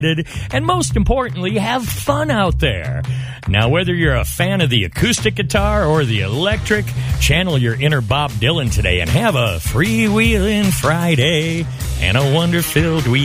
and most importantly, have fun out there. Now, whether you're a fan of the acoustic guitar or the electric, channel your inner Bob Dylan today and have a freewheeling Friday and a wonder-filled week.